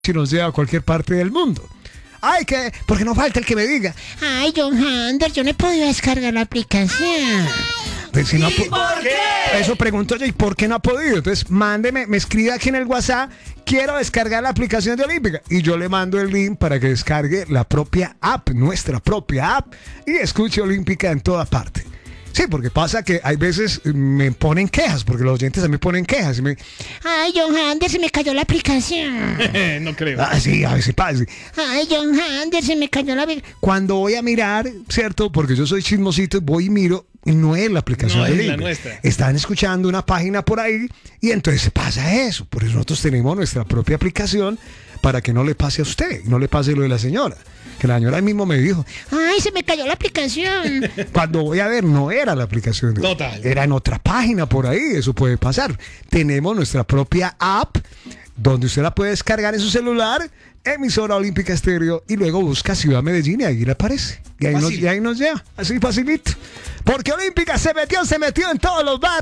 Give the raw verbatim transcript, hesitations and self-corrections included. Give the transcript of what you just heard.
si nos lleva a cualquier parte del mundo. Ay, que, porque no falta el que me diga, ay, John Hander, yo no he podido descargar la aplicación. pues, si no ha ¿Y po- por qué? Eso pregunto yo, ¿y por qué no ha podido? Entonces, mándeme, me escribe aquí en el WhatsApp, quiero descargar la aplicación de Olímpica. Y yo le mando el link para que descargue la propia app, nuestra propia app, y escuche Olímpica en toda parte. Sí, porque pasa que hay veces eh, me ponen quejas, porque los oyentes también ponen quejas. Y me, Ay, John Hander, se me cayó la aplicación. No creo. ah, sí, a veces pasa. Ay, John Hander, se me cayó la aplicación. Cuando voy a mirar, ¿cierto? Porque yo soy chismosito, voy y miro, y no es la aplicación No de es la Olímpica. nuestra. Están escuchando una página por ahí y entonces pasa eso. Por eso nosotros tenemos nuestra propia aplicación para que no le pase a usted, no le pase lo de la señora. Que la señora mismo me dijo, Ay, se me cayó la aplicación. cuando voy a ver, no era la aplicación de Total. era en otra página por ahí, eso puede pasar. Tenemos nuestra propia app donde usted la puede descargar en su celular, emisora Olímpica Estéreo, y luego busca Ciudad Medellín y ahí le aparece. Y ahí, nos, Fácil. y ahí nos lleva, así facilito. Porque Olímpica se metió, se metió en todos los barrios.